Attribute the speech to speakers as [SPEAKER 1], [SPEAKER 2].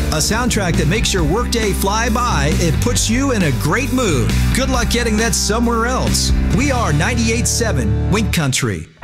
[SPEAKER 1] A soundtrack that makes your workday fly by. It puts you in a great mood. Good luck getting that somewhere else. We are 98.7 Wink Country.